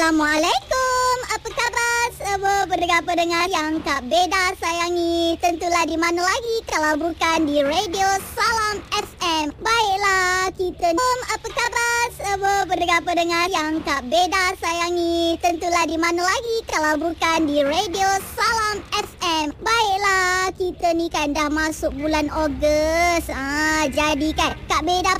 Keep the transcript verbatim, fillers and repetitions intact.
Assalamualaikum. Apa khabar semua pendengar-pendengar yang Kak Beda sayangi? Tentulah di mana lagi kalau bukan di Radio Salam F M. Baiklah, kita um, apa khabar semua pendengar-pendengar yang Kak Beda sayangi? Tentulah di mana lagi kalau bukan di Radio Salam F M. Baiklah, kita ni kan dah masuk bulan Ogos. Ah, jadi kan Kak Beda